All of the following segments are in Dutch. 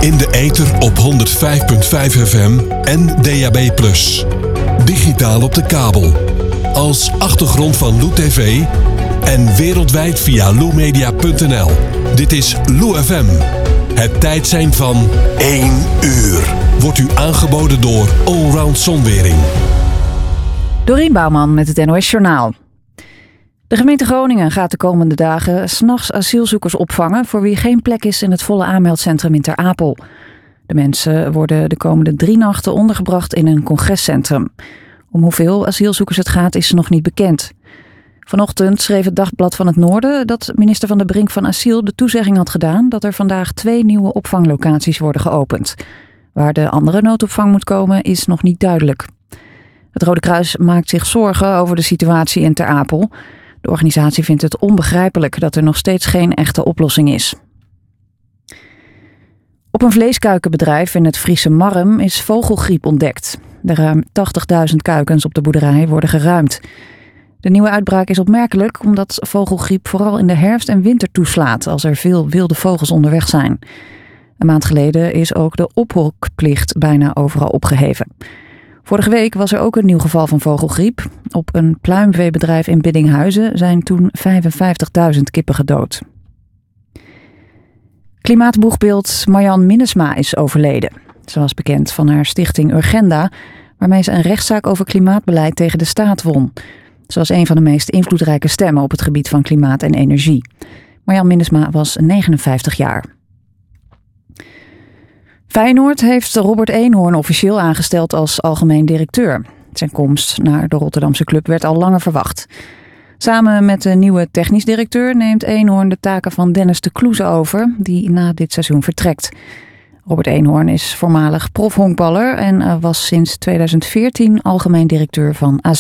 In de ether op 105.5 FM en DAB+. Digitaal op de kabel. Als achtergrond van Lou TV en wereldwijd via loumedia.nl. Dit is Lou FM. Het tijdsein van 1 uur. Wordt u aangeboden door Allround Zonwering. Dorien Bouwman met het NOS Journaal. De gemeente Groningen gaat de komende dagen 's nachts asielzoekers opvangen voor wie geen plek is in het volle aanmeldcentrum in Ter Apel. De mensen worden de komende 3 nachten ondergebracht in een congrescentrum. Om hoeveel asielzoekers het gaat is nog niet bekend. Vanochtend schreef het Dagblad van het Noorden dat minister Van der Brink van Asiel de toezegging had gedaan dat er vandaag 2 nieuwe opvanglocaties worden geopend. Waar de andere noodopvang moet komen is nog niet duidelijk. Het Rode Kruis maakt zich zorgen over de situatie in Ter Apel. De organisatie vindt het onbegrijpelijk dat er nog steeds geen echte oplossing is. Op een vleeskuikenbedrijf in het Friese Marm is vogelgriep ontdekt. De ruim 80.000 kuikens op de boerderij worden geruimd. De nieuwe uitbraak is opmerkelijk omdat vogelgriep vooral in de herfst en winter toeslaat als er veel wilde vogels onderweg zijn. Een maand geleden is ook de ophokplicht bijna overal opgeheven. Vorige week was er ook een nieuw geval van vogelgriep. Op een pluimveebedrijf in Biddinghuizen zijn toen 55.000 kippen gedood. Klimaatboegbeeld Marjan Minnesma is overleden. Ze was bekend van haar stichting Urgenda, waarmee ze een rechtszaak over klimaatbeleid tegen de staat won. Ze was een van de meest invloedrijke stemmen op het gebied van klimaat en energie. Marjan Minnesma was 59 jaar. Feyenoord heeft Robert Eenhoorn officieel aangesteld als algemeen directeur. Zijn komst naar de Rotterdamse club werd al langer verwacht. Samen met de nieuwe technisch directeur neemt Eenhoorn de taken van Dennis de Kloeze over, die na dit seizoen vertrekt. Robert Eenhoorn is voormalig profhonkballer en was sinds 2014 algemeen directeur van AZ.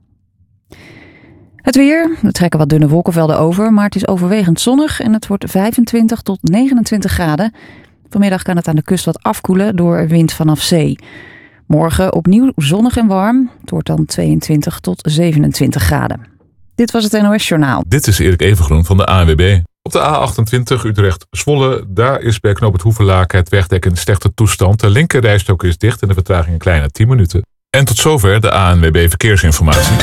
Het weer, er trekken wat dunne wolkenvelden over, maar het is overwegend zonnig en het wordt 25 tot 29 graden. Vanmiddag kan het aan de kust wat afkoelen door wind vanaf zee. Morgen opnieuw zonnig en warm. Het wordt dan 22 tot 27 graden. Dit was het NOS Journaal. Dit is Erik Evengroen van de ANWB. Op de A28 Utrecht-Zwolle, daar is bij knoop het Hoevelaken het wegdek in slechte toestand. De linkerrijstrook is dicht en de vertraging een kleine 10 minuten. En tot zover de ANWB Verkeersinformatie.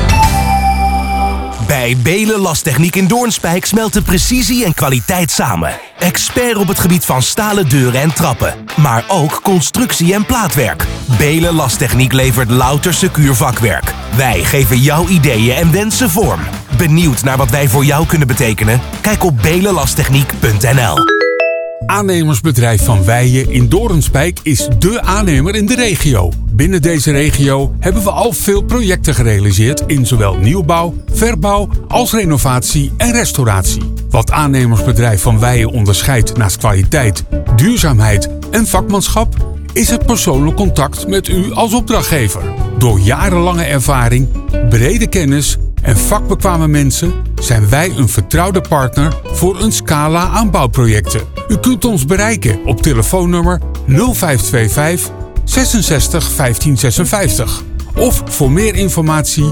Bij Belen Lastechniek in Doornspijk smelten precisie en kwaliteit samen. Expert op het gebied van stalen deuren en trappen. Maar ook constructie en plaatwerk. Belen Lastechniek levert louter secuur vakwerk. Wij geven jouw ideeën en wensen vorm. Benieuwd naar wat wij voor jou kunnen betekenen? Kijk op belenlastechniek.nl. Aannemersbedrijf Van Weijen in Doornspijk is dé aannemer in de regio. Binnen deze regio hebben we al veel projecten gerealiseerd in zowel nieuwbouw, verbouw als renovatie en restauratie. Wat aannemersbedrijf Van Weijen onderscheidt naast kwaliteit, duurzaamheid en vakmanschap is het persoonlijk contact met u als opdrachtgever. Door jarenlange ervaring, brede kennis en vakbekwame mensen zijn wij een vertrouwde partner voor een scala aan bouwprojecten. U kunt ons bereiken op telefoonnummer 0525 66 15 56. Of voor meer informatie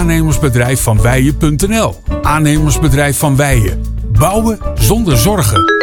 www.aannemersbedrijfvanweijen.nl. Aannemersbedrijf Van Weijen. Bouwen zonder zorgen.